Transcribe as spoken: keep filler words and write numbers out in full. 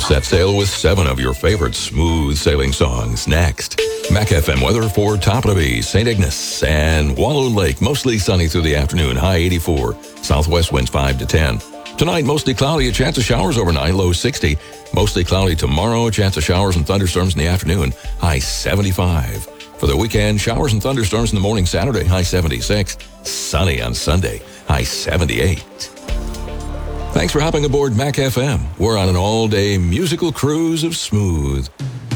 set sail with seven of your favorite smooth sailing songs. Next, Mac F M weather for Toplady, Saint Ignace, and Wallow Lake. Mostly sunny through the afternoon, high eighty-four. Southwest winds five to ten. Tonight, mostly cloudy, a chance of showers overnight, low sixty. Mostly cloudy tomorrow, a chance of showers and thunderstorms in the afternoon, high seventy-five. For the weekend, showers and thunderstorms in the morning Saturday, high seventy-six. Sunny on Sunday, high seventy-eight. Thanks for hopping aboard Mac F M. We're on an all-day musical cruise of smooth.